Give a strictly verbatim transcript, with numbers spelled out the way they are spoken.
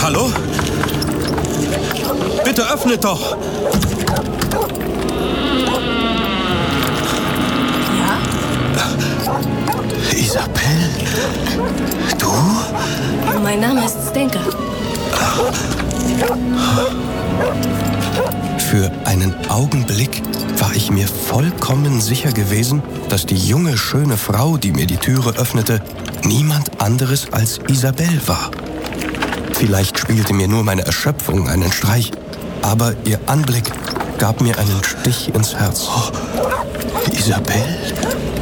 Hallo? Bitte öffnet doch! Ja? Isabel? Du? Mein Name ist Stenka. Für einen Augenblick war ich mir vollkommen sicher gewesen, dass die junge, schöne Frau, die mir die Türe öffnete, niemand anderes als Isabel war. Vielleicht spielte mir nur meine Erschöpfung einen Streich, aber ihr Anblick gab mir einen Stich ins Herz. Oh, Isabel?